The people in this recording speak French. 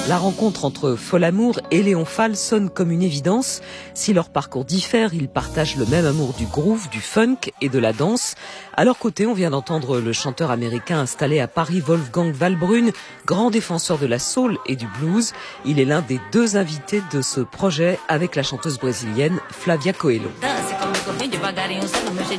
La rencontre entre Folamour et Léon Fall sonne comme une évidence. Si leurs parcours diffèrent, ils partagent le même amour du groove, du funk et de la danse. À leur côté, on vient d'entendre le chanteur américain installé à Paris, Wolfgang Valbrune, grand défenseur de la soul et du blues. Il est l'un des deux invités de ce projet avec la chanteuse brésilienne Flavia Coelho.